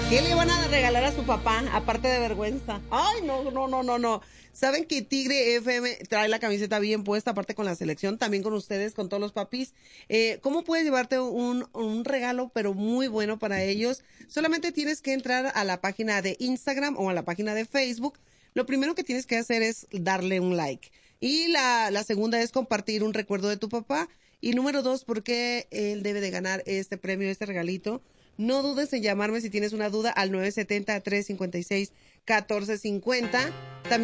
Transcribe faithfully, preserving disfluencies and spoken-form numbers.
¿Qué le van a regalar a su papá, aparte de vergüenza? Ay, no, no, no, no, no. Saben que Tigre F M trae la camiseta bien puesta, aparte con la selección, también con ustedes, con todos los papis. Eh, ¿Cómo puedes llevarte un, un regalo, pero muy bueno para ellos? Solamente tienes que entrar a la página de Instagram o a la página de Facebook. Lo primero que tienes que hacer es darle un like. Y la, la segunda es compartir un recuerdo de tu papá. Y número dos, ¿por qué él debe de ganar este premio, este regalito? No dudes en llamarme si tienes una duda al nueve siete cero, tres cinco seis, uno cuatro cinco cero. También